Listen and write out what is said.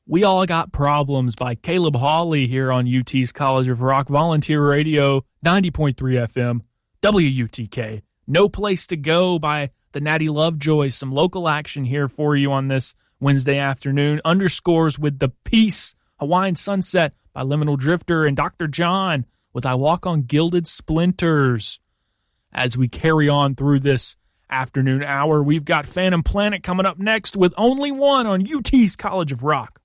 We All Got Problems by Caleb Hawley here on UT's College of Rock Volunteer Radio, 90.3 FM, WUTK. No Place to Go by the Natty Lovejoys. Some local action here for you on this Wednesday afternoon. Underscores with The Peace, Hawaiian Sunset by Liminal Drifter, and Dr. John with I Walk on Gilded Splinters. As we carry on through this afternoon hour, we've got Phantom Planet coming up next with Only One on UT's College of Rock.